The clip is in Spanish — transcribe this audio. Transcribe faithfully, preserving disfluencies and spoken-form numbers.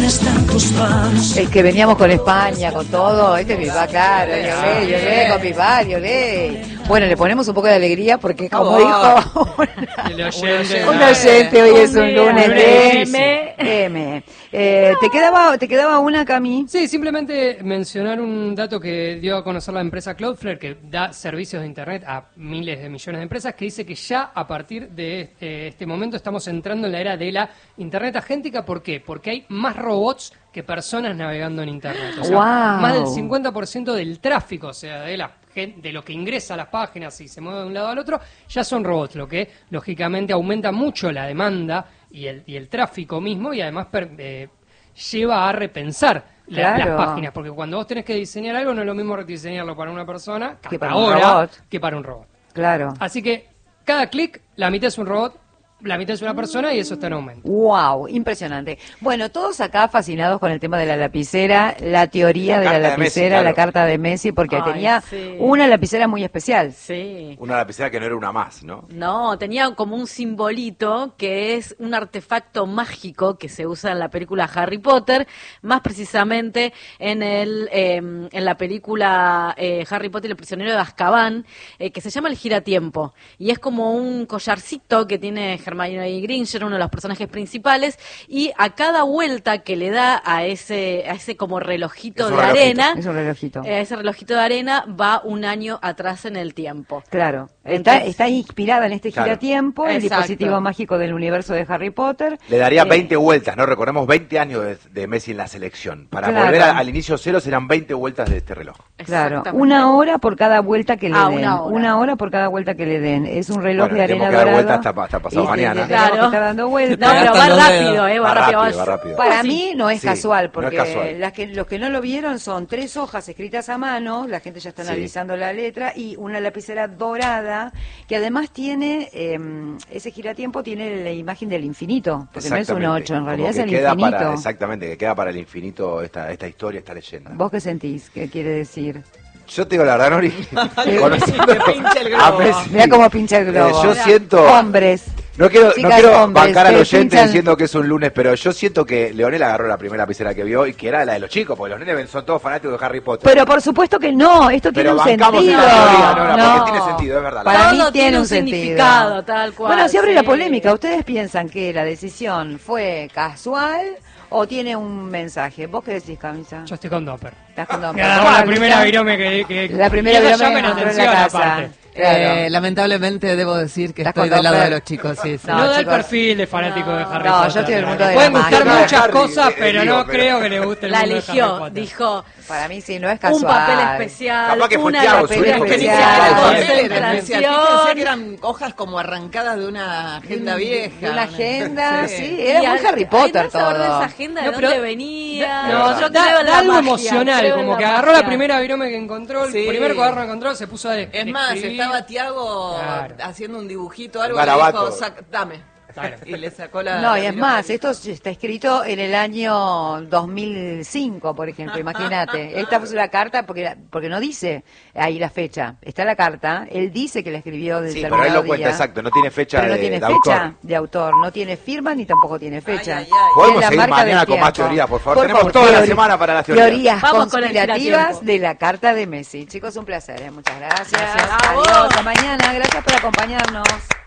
están tus manos. El que veníamos con España, con todo, este es Bisbal, claro, Yolé, Yolé, con Bisbal, Yolé. Bueno, le ponemos un poco de alegría porque, como oh, dijo una, oyente, un oyente, hoy es un lunes de M. M. Eh, ¿te, quedaba, ¿Te quedaba una, Cami? Sí, simplemente mencionar un dato que dio a conocer la empresa Cloudflare, que da servicios de Internet a miles de millones de empresas, que dice que ya a partir de este, este momento estamos entrando en la era de la Internet agéntica. ¿Por qué? Porque hay más robots que personas navegando en Internet. O sea, wow. Más del cincuenta por ciento del tráfico, o sea, de la de lo que ingresa a las páginas y se mueve de un lado al otro, ya son robots, lo que lógicamente aumenta mucho la demanda y el, y el tráfico mismo, y además per, eh, lleva a repensar la, claro. las páginas, porque cuando vos tenés que diseñar algo no es lo mismo diseñarlo para una persona que para ahora, un robot. que para un robot. Claro. Así que cada clic, la mitad es un robot, la mitad es una persona, y eso está en aumento. Wow, impresionante. Bueno, todos acá fascinados con el tema de la lapicera, la teoría la de la lapicera, de Messi, claro. La carta de Messi, porque Ay, tenía sí. una lapicera muy especial. Sí. Una lapicera que no era una más, ¿no? No, tenía como un simbolito que es un artefacto mágico que se usa en la película Harry Potter, más precisamente en el eh, en la película eh, Harry Potter y el prisionero de Azkaban, eh, que se llama el giratiempo, y es como un collarcito que tiene Hermione Granger, uno de los personajes principales, y a cada vuelta que le da a ese a ese como relojito de relojito, arena, es un relojito. Eh, ese relojito de arena va un año atrás en el tiempo. Claro, está, Entonces, está inspirada en este claro. giratiempo, el Exacto. dispositivo mágico del universo de Harry Potter. Le daría eh, veinte vueltas, ¿no? Recordemos veinte años de, de Messi en la selección. Para claro. volver a, al inicio cero serán veinte vueltas de este reloj. Claro, una hora por cada vuelta que le ah, den. Una hora. una hora por cada vuelta que le den. Es un reloj bueno, de arena dorada. Vuelta hasta, hasta pasado mañana. Claro. Está dando vueltas. No, pero va rápido, eh, va, va rápido. rápido, va rápido. Para sí. mí no es sí, casual, porque no es casual. Las que, los que no lo vieron son tres hojas escritas a mano, la gente ya está analizando sí. la letra, y una lapicera dorada, que además tiene, eh, ese giratiempo tiene la imagen del infinito, porque no es un ocho, en realidad es el queda infinito. Para, exactamente, que queda para el infinito esta, esta historia, esta leyenda. ¿Vos qué sentís? ¿Qué quiere decir? Yo te digo la verdad, Nori, conociendo a Messi, mirá cómo pincha el globo. Eh, yo siento... Hombres. No quiero, Chicas, no quiero hombres, bancar al oyente pinchan... diciendo que es un lunes, pero yo siento que Leonel agarró la primera lapicera que vio y que era la de los chicos, porque los nenes son todos fanáticos de Harry Potter. Pero por supuesto que no, esto tiene pero un sentido. Teoría, no, no, no, porque tiene sentido, es verdad. Para Todo mí tiene un significado, sentido. tal cual. Bueno, se abre sí. la polémica. ¿Ustedes piensan que la decisión fue casual o tiene un mensaje? ¿Vos qué decís, Camisa? Yo estoy con Dopper. ¿Estás con Dopper? La primera virome que, que... La primera virome que encontró en la casa. Aparte. Claro. Eh, lamentablemente debo decir que estoy del lado de los chicos, sí, sí. No, no da el perfil de fanático no, de Harry no, Potter. No, yo estoy del mundo de Pueden la gustar magia. muchas Harry, cosas, eh, pero digo, no pero... creo que le guste el la mundo eligió, de Harry Potter. dijo... Para mí sí, no es casual. Un papel especial, capaz que fue una Thiago, papel su hijo, que especial, concentración. concentración. Que eran hojas como arrancadas de una agenda vieja. De una agenda, sí. sí, era Y muy al- Harry Potter ay, no saber de todo. esa agenda de No, pero- dónde venía. No, yo da, creo en da la algo magia, emocional, creo en como la que agarró magia. la primera virome que encontró, el Sí. primer cuaderno que encontró, se puso a de, Es más, escribir. estaba Tiago Claro. haciendo un dibujito, algo, Un y le garabato. dijo, "Sac- dame. Claro. Y le sacó la... No, la y es virome. más, esto está escrito en el año dos mil cinco, por ejemplo, imagínate. Esta fue una carta, porque porque no dice ahí la fecha, está la carta, él dice que la escribió de Sí, pero determinado él lo cuenta, día, exacto, no tiene fecha pero no de, tiene de fecha autor. de autor, no tiene firma ni tampoco tiene fecha. Ay, ay, ay. Podemos Es la seguir marca mañana del con más tiempo. teorías, por favor. Por Tenemos favor, toda la teoría- semana para las teorías. Teorías Vamos con el conspirativas giratiempo. de la carta de Messi. Chicos, un placer, ¿eh? Muchas gracias. Gracias. Adiós, hasta mañana. Gracias por acompañarnos.